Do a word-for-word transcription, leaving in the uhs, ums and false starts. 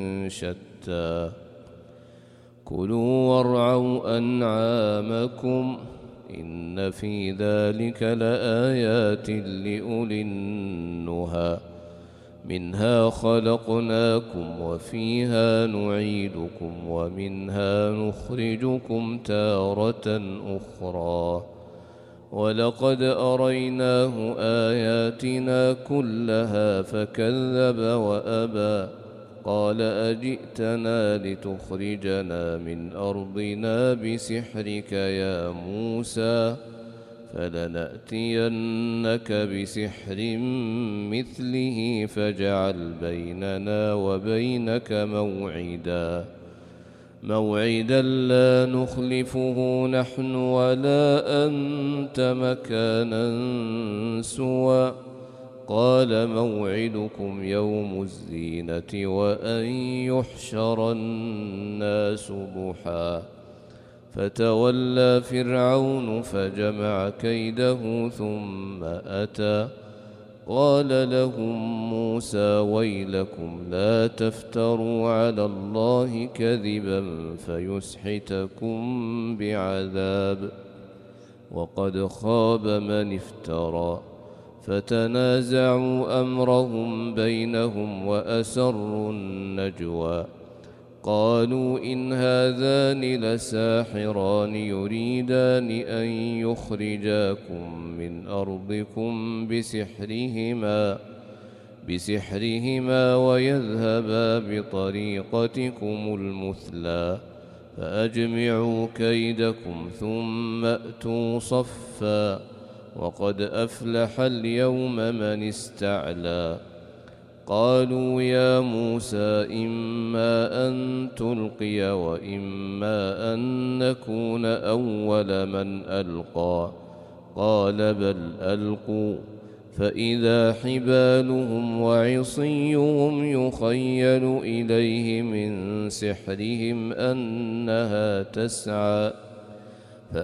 شتى كلوا وارعوا أنعامكم إن في ذلك لآيات لأولي النهى منها خلقناكم وفيها نعيدكم ومنها نخرجكم تارة أخرى ولقد أريناه آياتنا كلها فكذب وأبى قال أجئتنا لتخرجنا من أرضنا بسحرك يا موسى فلنأتينك بسحر مثله فاجعل بيننا وبينك موعدا موعدا لا نخلفه نحن ولا أنت مكانا سوى قال موعدكم يوم الزينة وأن يحشر الناس ضحى فتولى فرعون فجمع كيده ثم أتى قال لهم موسى ويلكم لا تفتروا على الله كذبا فيسحتكم بعذاب وقد خاب من افترى فتنازعوا أمرهم بينهم وأسروا النجوى قالوا إن هذان لساحران يريدان أن يخرجاكم من أرضكم بسحرهما بسحرهما ويذهبا بطريقتكم المثلى فأجمعوا كيدكم ثم أتوا صفا وقد أفلح اليوم من استعلى قالوا يا موسى إما أن تلقي وإما أن نكون أول من ألقى قال بل ألقوا فإذا حبالهم وعصيهم يخيل إليه من سحرهم أنها تسعى